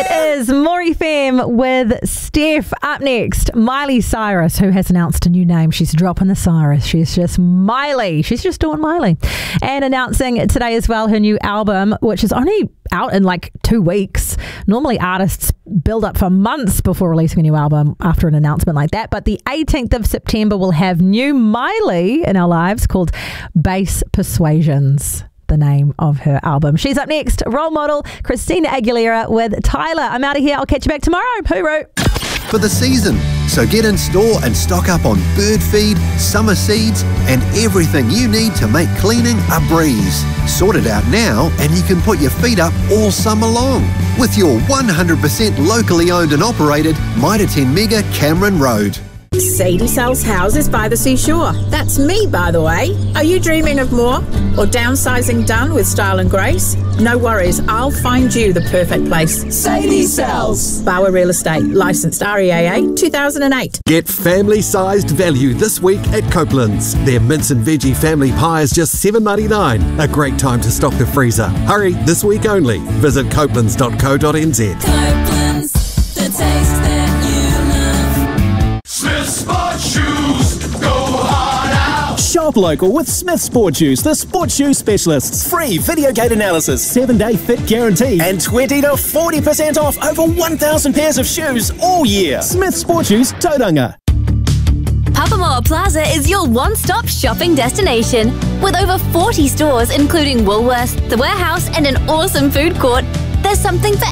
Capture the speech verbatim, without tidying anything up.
It is More F M with Steph. Up next, Miley Cyrus, who has announced a new name. She's dropping the Cyrus. She's just Miley. She's just doing Miley. And announcing today as well her new album, which is only out in like two weeks. Normally artists build up for months before releasing a new album after an announcement like that. But the eighteenth of September will have new Miley in our lives called Base Persuasions. The name of her album. She's up next. Role model Christina Aguilera with Tyler. I'm out of here. I'll catch you back tomorrow. Hooroo. For the season. So get in store and stock up on bird feed, summer seeds, and everything you need to make cleaning a breeze. Sort it out now and you can put your feet up all summer long with your one hundred percent locally owned and operated Mitre ten Mega Cameron Road. Sadie sells houses by the seashore. That's me, by the way. Are you dreaming of more? Or downsizing done with style and grace? No worries, I'll find you the perfect place. Sadie Sells. Bauer Real Estate, licensed R E A A two thousand eight. Get family-sized value this week at Copeland's. Their mince and veggie family pie is just seven dollars ninety-nine. A great time to stock the freezer. Hurry, this week only. Visit copelands dot co dot n z. Copeland's, the taste that you love. Smith Sport Shoes, go hard out. Shop local with Smith Sport Shoes, the sports shoe specialists. Free video gate analysis, seven-day fit guarantee, and twenty to forty percent off over one thousand pairs of shoes all year. Smith Sport Shoes, Tauranga. Papamoa Plaza is your one-stop shopping destination. With over forty stores including Woolworths, The Warehouse and an awesome food court, there's something for